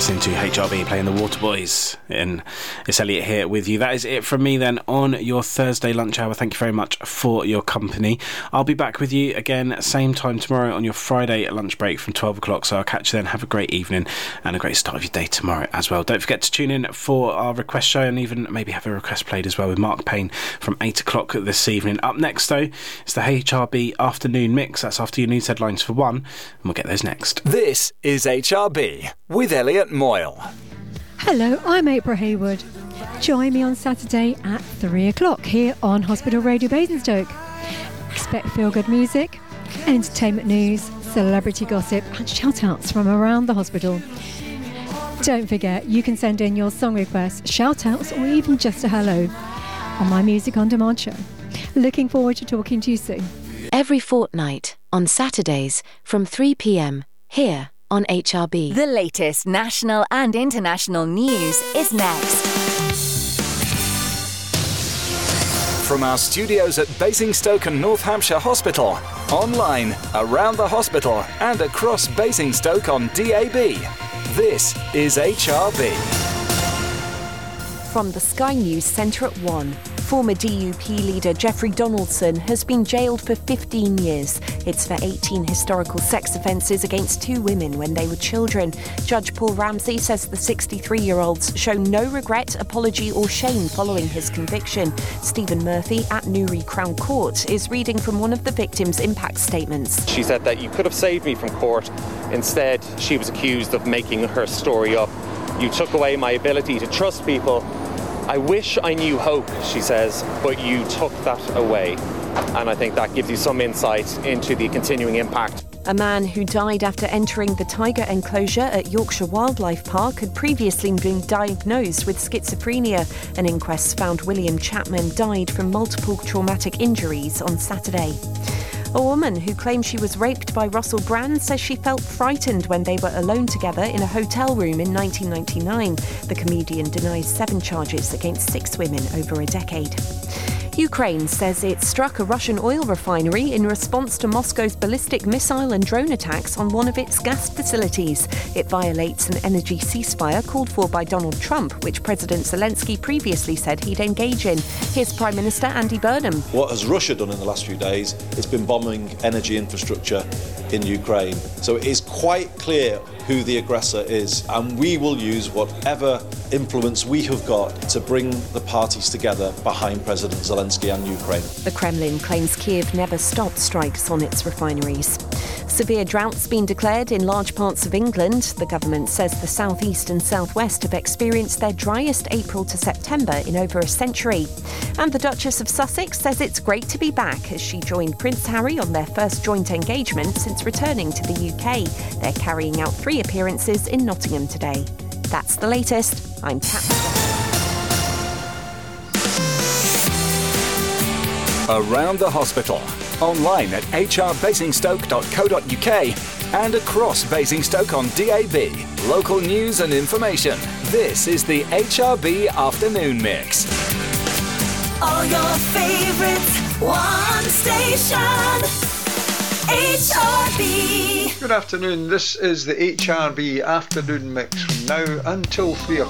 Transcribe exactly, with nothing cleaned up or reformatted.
listening to H R B playing the Waterboys, and it's Elliot here with you. That is it from me then on your Thursday lunch hour. Thank you very much for your company. I'll be back with you again same time tomorrow on your Friday lunch break from twelve o'clock, so I'll catch you then. Have a great evening and a great start of your day tomorrow as well. Don't forget to tune in for our request show and even maybe have a request played as well with Mark Payne from eight o'clock this evening. Up next though, it's the H R B afternoon mix. That's after your news headlines for one, and we'll get those next. This is H R B with Elliot Moyle. Hello, I'm April Hayward. Join me on Saturday at three o'clock here on Hospital Radio Basingstoke. Expect feel-good music, entertainment news, celebrity gossip and shout-outs from around the hospital. Don't forget, you can send in your song requests, shout-outs or even just a hello on my Music On Demand show. Looking forward to talking to you soon. Every fortnight on Saturdays from three p.m. here on H R B. The latest national and international news is next. From our studios at Basingstoke and North Hampshire Hospital, online, around the hospital and across Basingstoke on D A B, this is H R B. From the Sky News Centre at one, former D U P leader Jeffrey Donaldson has been jailed for fifteen years. It's for eighteen historical sex offences against two women when they were children. Judge Paul Ramsey says the sixty-three-year-old's show no regret, apology or shame following his conviction. Stephen Murphy at Newry Crown Court is reading from one of the victims' impact statements. She said that you could have saved me from court. Instead, she was accused of making her story up. You took away my ability to trust people. I wish I knew hope, she says, but you took that away. And I think that gives you some insight into the continuing impact. A man who died after entering the tiger enclosure at Yorkshire Wildlife Park had previously been diagnosed with schizophrenia. An inquest found William Chapman died from multiple traumatic injuries on Saturday. A woman who claims she was raped by Russell Brand says she felt frightened when they were alone together in a hotel room in nineteen ninety-nine. The comedian denies seven charges against six women over a decade. Ukraine says it struck a Russian oil refinery in response to Moscow's ballistic missile and drone attacks on one of its gas facilities. It violates an energy ceasefire called for by Donald Trump, which President Zelensky previously said he'd engage in. Here's Prime Minister Andy Burnham. What has Russia done in the last few days? It's been bombing energy infrastructure in Ukraine. So it is quite clear who the aggressor is, and we will use whatever influence we have got to bring the parties together behind President Zelensky and Ukraine. The Kremlin claims Kiev never stopped strikes on its refineries. Severe drought's been declared in large parts of England. The government says the southeast and southwest have experienced their driest April to September in over a century. And the Duchess of Sussex says it's great to be back as she joined Prince Harry on their first joint engagement since returning to the U K. They're carrying out three appearances in Nottingham today. That's the latest. I'm Kat. Around the hospital, online at h r basingstoke dot co dot u k and across Basingstoke on D A B. Local news and information. This is the H R B Afternoon Mix. All your favourites, one station, H R B. Good afternoon, this is the H R B Afternoon Mix from now until three o'clock.